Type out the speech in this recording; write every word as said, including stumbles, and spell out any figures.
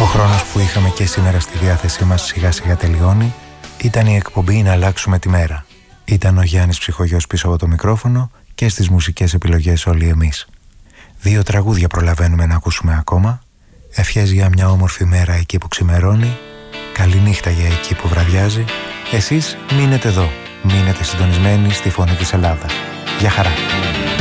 Ο χρόνος που είχαμε και σήμερα στη διάθεσή μας σιγά σιγά τελειώνει. Ήταν η εκπομπή «Να αλλάξουμε τη μέρα». Ήταν ο Γιάννης Ψυχογιός πίσω από το μικρόφωνο και στις μουσικές επιλογές όλοι εμείς. Δύο τραγούδια προλαβαίνουμε να ακούσουμε ακόμα. Ευχές για μια όμορφη μέρα εκεί που ξημερώνει. Καληνύχτα για εκεί που βραδιάζει. Εσείς μείνετε εδώ. Μείνετε συντονισμένοι στη Φωνή της Ελλάδας. Γεια χαρά.